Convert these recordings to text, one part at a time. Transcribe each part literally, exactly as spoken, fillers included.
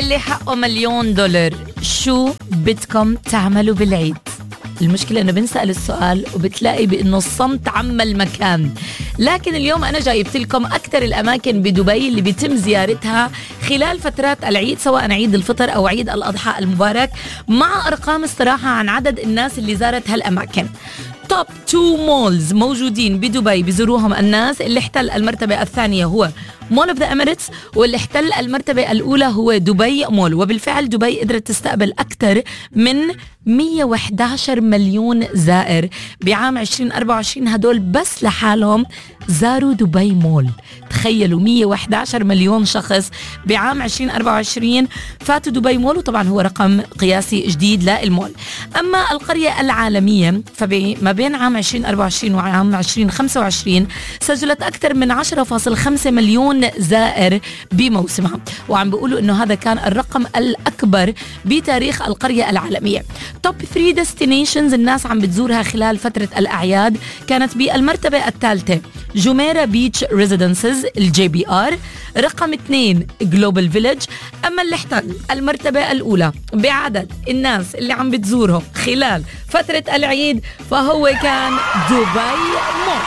اللي حقه مليون دولار، شو بدكم تعملوا بالعيد؟ المشكلة أنه بنسأل السؤال وبتلاقي بأنه الصمت عم المكان. لكن اليوم أنا جايبت لكم أكثر الأماكن بدبي اللي بيتم زيارتها خلال فترات العيد، سواء عيد الفطر أو عيد الأضحى المبارك، مع أرقام الصراحة عن عدد الناس اللي زارت هالأماكن. توب تو مولز موجودين بدبي بيزوروهم الناس. اللي احتل المرتبة الثانية هو مول اوف ذا اميريتس، واللي احتل المرتبة الأولى هو دبي مول. وبالفعل دبي قدرت تستقبل أكثر من مية وإحدى عشر مليون زائر بعام عشرين أربعة وعشرين. هدول بس لحالهم زاروا دبي مول. تخيلوا مية وإحدى عشر مليون شخص بعام عشرين أربعة وعشرين فاتوا دبي مول، وطبعا هو رقم قياسي جديد للمول. أما القرية العالمية فما بين عام عشرين أربعة وعشرين وعام عشرين خمسة وعشرين سجلت أكثر من عشرة فاصلة خمسة مليون زائر بموسمها، وعم بيقولوا إنه هذا كان الرقم الأكبر بتاريخ القرية العالمية. توب ثلاثة ديستنيشنز الناس عم بتزورها خلال فترة الأعياد كانت بالمرتبة الثالثة جميرة بيتش ريزيدنسز الجي بي آر، رقم اثنين جلوبال فيليج. أما اللي احتل المرتبة الأولى بعدد الناس اللي عم بتزورهم خلال فترة العيد فهو كان دبي مول.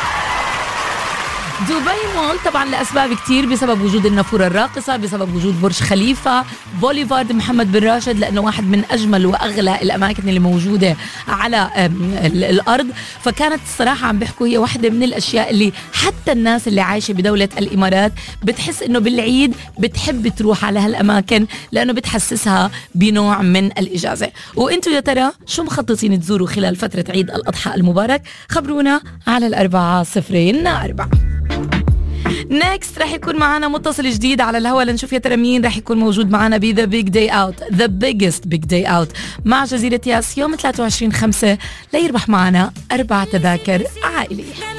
دبي مول طبعا لأسباب كتير، بسبب وجود النافورة الراقصة، بسبب وجود برج خليفة، بوليفارد محمد بن راشد لأنه واحد من أجمل وأغلى الأماكن اللي موجودة على الأرض. فكانت الصراحة عم بيحكوا هي واحدة من الأشياء اللي حتى الناس اللي عايشة بدولة الإمارات بتحس إنه بالعيد بتحب تروح على هالأماكن لأنه بتحسسها بنوع من الإجازة. وإنتوا يا ترى شو مخططين تزوروا خلال فترة عيد الأضحى المبارك؟ خبرونا على الأربعة صفرين أربعة. نيكست رح يكون معنا متصل جديد على الهواء لنشوف يا ترى مين رح يكون موجود معنا ب The Big Day Out The Biggest Big Day Out مع جزيرة ياس يوم ثلاثة وعشرين خمسة ليربح معنا أربع تذاكر عائلية.